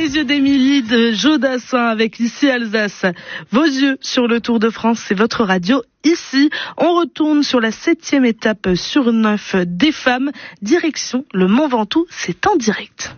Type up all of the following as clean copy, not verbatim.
Les yeux d'Émilie de Jodassin avec Ici Alsace. Vos yeux sur le Tour de France, c'est votre radio. Ici, on retourne sur la 7e étape sur 9 des femmes. Direction le Mont Ventoux, c'est en direct.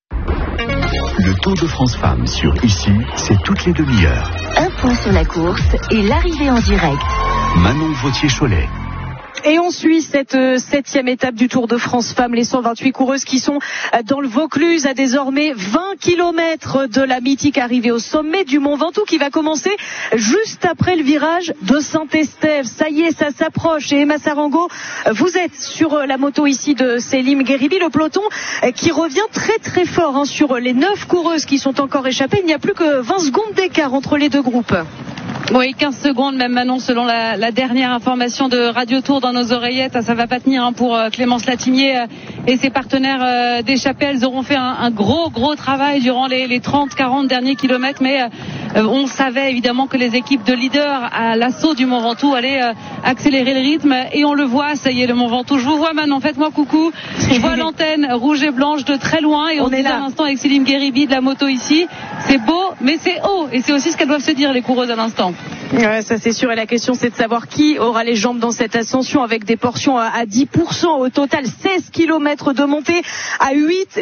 Le Tour de France Femmes sur Ici, c'est toutes les demi-heures. Un point sur la course et l'arrivée en direct. Manon Vautier-Cholet. Et on suit cette 7e étape du Tour de France Femmes, les 128 coureuses qui sont dans le Vaucluse à désormais 20 km de la mythique arrivée au sommet du Mont Ventoux qui va commencer juste après le virage de Saint-Estève. Ça y est, ça s'approche. Et Emma Sarango, vous êtes sur la moto ici de Selim Gheribi, le peloton qui revient très très fort sur les 9 coureuses qui sont encore échappées. Il n'y a plus que 20 secondes d'écart entre les deux groupes. Oui, 15 secondes même Manon selon la dernière information de Radio Tour dans nos oreillettes. Ça va pas tenir pour Clémence Latimier et ses partenaires d'échappée. Elles auront fait un gros travail durant les 30-40 derniers kilomètres, mais on savait évidemment que les équipes de leaders à l'assaut du Mont Ventoux allaient accélérer le rythme et on le voit. Ça y est, le Mont Ventoux. Je vous vois Manon, faites-moi coucou. Je vois l'antenne rouge et blanche de très loin et on est là à l'instant avec Selim Gheribi de la moto ici. C'est beau, mais c'est haut et c'est aussi ce qu'elles doivent se dire les coureuses à l'instant. Ouais, ça c'est sûr, et la question c'est de savoir qui aura les jambes dans cette ascension avec des portions à 10%, au total 16 km de montée à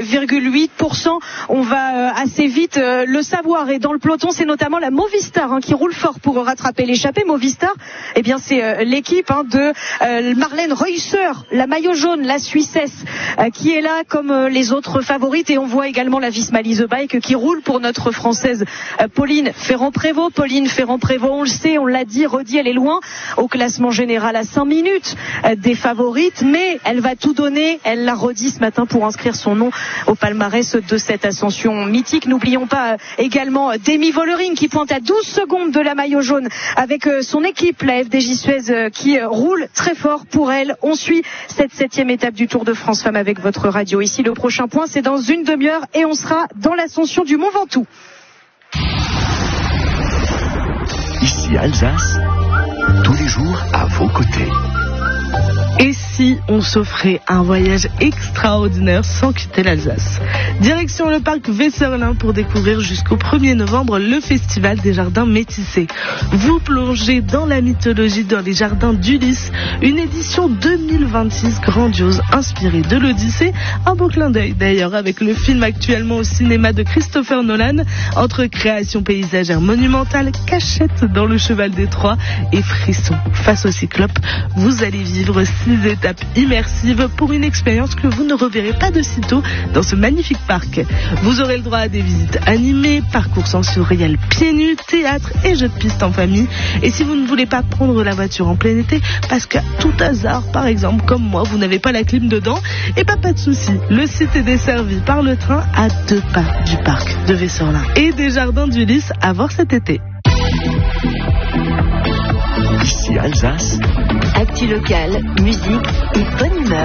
8,8%. On va assez vite le savoir, et dans le peloton c'est notamment la Movistar qui roule fort pour rattraper l'échappée. Movistar, eh bien c'est l'équipe de Marlène Reusser, la maillot jaune, la Suissesse, qui est là comme les autres favorites, et on voit également la Visma Lease Bike qui roule pour notre française Pauline Ferrand-Prévot. On le sait, on l'a dit, redit, elle est loin au classement général à 5 minutes des favorites, mais elle va tout donner, elle l'a redit ce matin pour inscrire son nom au palmarès de cette ascension mythique. N'oublions pas également Demi Vollering qui pointe à 12 secondes de la maillot jaune avec son équipe, la FDJ Suez, qui roule très fort pour elle. On suit cette 7e étape du Tour de France Femmes avec votre radio. Ici, le prochain point, c'est dans une demi-heure et on sera dans l'ascension du Mont Ventoux. Ici Alsace, tous les jours à vos côtés. Et si on s'offrait un voyage extraordinaire sans quitter l'Alsace? Direction le parc Vesserlin pour découvrir jusqu'au 1er novembre le festival des jardins métissés. Vous plongez dans la mythologie dans les jardins d'Ulysse, une édition 2026 grandiose inspirée de l'Odyssée. Un beau clin d'œil d'ailleurs avec le film actuellement au cinéma de Christopher Nolan. Entre création paysagère monumentale, cachette dans le cheval des Troies et frisson face au cyclope, vous allez vivre 6 étapes immersives pour une expérience que vous ne reverrez pas de sitôt dans ce magnifique parc. Vous aurez le droit à des visites animées, parcours sensoriels pieds nus, théâtre et jeux de piste en famille. Et si vous ne voulez pas prendre la voiture en plein été, parce qu'à tout hasard, par exemple, comme moi, vous n'avez pas la clim dedans, et pas de souci. Le site est desservi par le train à 2 pas du parc de Vesserlin et des jardins d'Ulysse à voir cet été. Ici Alsace. Actu locale, musique et bonne humeur.